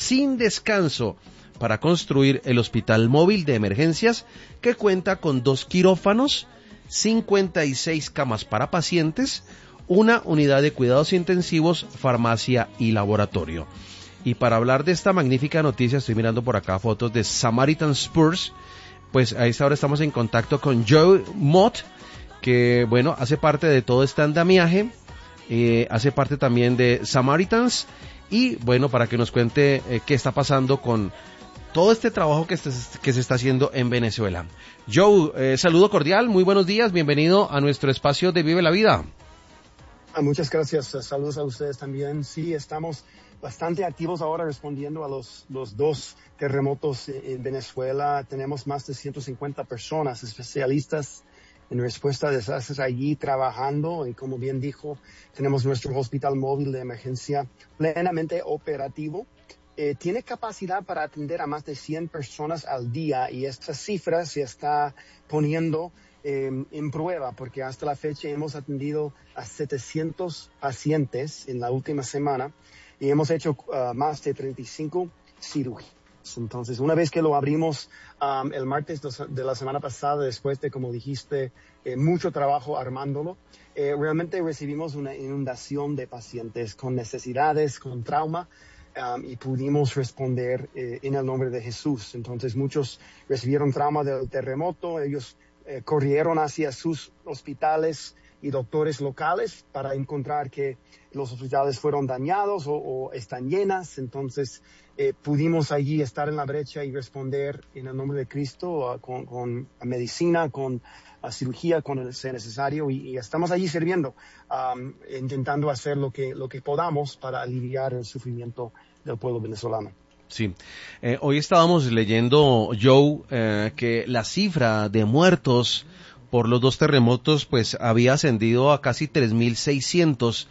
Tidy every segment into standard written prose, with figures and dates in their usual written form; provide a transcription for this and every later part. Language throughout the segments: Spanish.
sin descanso para construir el hospital móvil de emergencias que cuenta con 2 quirófanos, 56 camas para pacientes, una unidad de cuidados intensivos, farmacia y laboratorio. Y para hablar de esta magnífica noticia, estoy mirando por acá fotos de Samaritan Spurs, pues a esta hora estamos en contacto con Joe Mott, que bueno, hace parte de todo este andamiaje, hace parte también de Samaritans, y bueno, para que nos cuente qué está pasando con todo este trabajo que se está haciendo en Venezuela. Joe, saludo cordial, muy buenos días, bienvenido a nuestro espacio de Vive la Vida. Muchas gracias, saludos a ustedes también. Sí, estamos bastante activos ahora respondiendo a los 2 terremotos en Venezuela. Tenemos más de 150 personas, especialistas en respuesta a desastres allí trabajando, y como bien dijo, tenemos nuestro hospital móvil de emergencia plenamente operativo. Tiene capacidad para atender a más de 100 personas al día, y esta cifra se está poniendo en prueba, porque hasta la fecha hemos atendido a 700 pacientes en la última semana y hemos hecho más de 35 cirugías. Entonces, una vez que lo abrimos el martes de la semana pasada, después de, como dijiste, mucho trabajo armándolo, realmente recibimos una inundación de pacientes con necesidades, con trauma, y pudimos responder en el nombre de Jesús. Entonces, muchos recibieron trauma del terremoto, ellos corrieron hacia sus hospitales y doctores locales para encontrar que los hospitales fueron dañados o están llenas. Entonces pudimos allí estar en la brecha y responder en el nombre de Cristo con medicina, con cirugía, con el ser necesario, y estamos allí sirviendo, intentando hacer lo que podamos para aliviar el sufrimiento del pueblo venezolano. Sí, hoy estábamos leyendo, Joe, que la cifra de muertos por los 2 terremotos pues había ascendido a casi 3.600,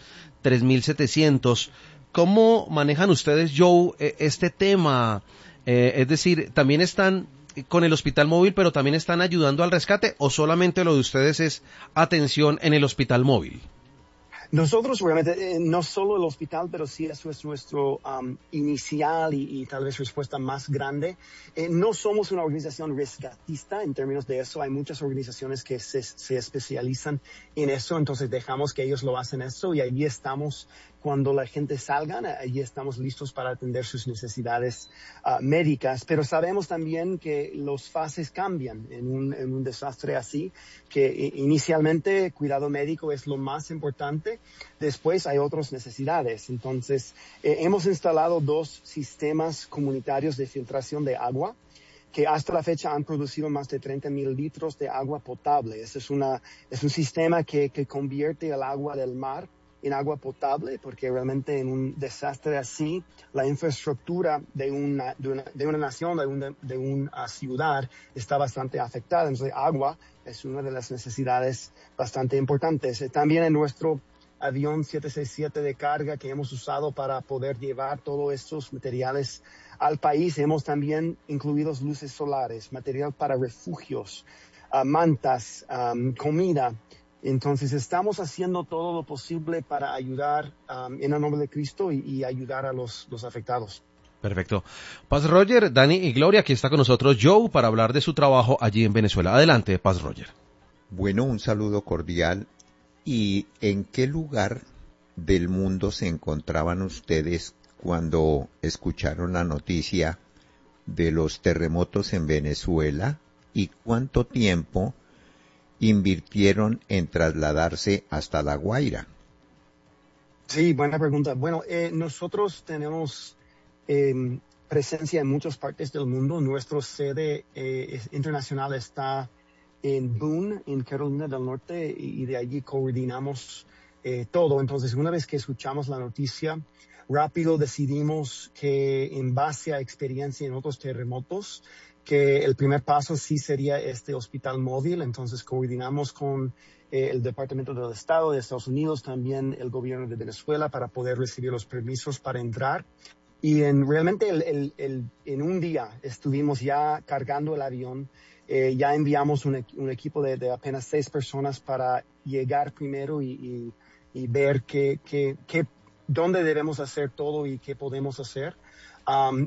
3.700. ¿Cómo manejan ustedes, Joe, este tema? Es decir, ¿también están con el hospital móvil, pero también están ayudando al rescate, o solamente lo de ustedes es atención en el hospital móvil? Nosotros realmente, no solo el hospital, pero sí eso es nuestro inicial y tal vez respuesta más grande. No somos una organización rescatista en términos de eso. Hay muchas organizaciones que se especializan en eso, entonces dejamos que ellos lo hacen eso, y allí estamos cuando la gente salga, allí estamos listos para atender sus necesidades médicas. Pero sabemos también que los fases cambian en un desastre así, que inicialmente cuidado médico es lo más importante, después hay otras necesidades. Entonces, hemos instalado 2 sistemas comunitarios de filtración de agua, que hasta la fecha han producido más de 30,000 litros de agua potable. Ese es un sistema que convierte el agua del mar en agua potable, porque realmente en un desastre así, la infraestructura de una nación, de una ciudad, está bastante afectada. Entonces, agua es una de las necesidades bastante importantes. También en nuestro avión 767 de carga que hemos usado para poder llevar todos estos materiales al país, hemos también incluido luces solares, material para refugios, mantas, comida. Entonces estamos haciendo todo lo posible para ayudar en el nombre de Cristo y ayudar a los afectados. Perfecto. Paz Roger, Dani y Gloria, aquí está con nosotros Joe para hablar de su trabajo allí en Venezuela. Adelante, Paz Roger. Bueno, un saludo cordial. ¿Y en qué lugar del mundo se encontraban ustedes cuando escucharon la noticia de los terremotos en Venezuela? ¿Y cuánto tiempo invirtieron en trasladarse hasta La Guaira? Sí, buena pregunta. Bueno, nosotros tenemos presencia en muchas partes del mundo. Nuestra sede internacional está en Boone, en Carolina del Norte, y de allí coordinamos todo. Entonces, una vez que escuchamos la noticia, rápido decidimos que en base a experiencia en otros terremotos, que el primer paso sí sería este hospital móvil. Entonces coordinamos con el Departamento del Estado de Estados Unidos, también el gobierno de Venezuela, para poder recibir los permisos para entrar. Y realmente en un día estuvimos ya cargando el avión. Ya enviamos un equipo de apenas 6 personas para llegar primero y ver dónde debemos hacer todo y qué podemos hacer.